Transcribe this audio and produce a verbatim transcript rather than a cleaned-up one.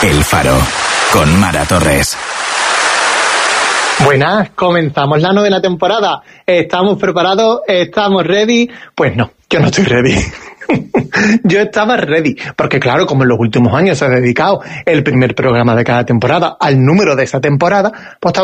El Faro, con Mara Torres. Buenas, comenzamos la novena temporada. ¿Estamos preparados? ¿Estamos ready? Pues no, yo no estoy ready. Yo estaba ready, porque claro, como en los últimos años se ha dedicado el primer programa de cada temporada al número de esa temporada, pues estaba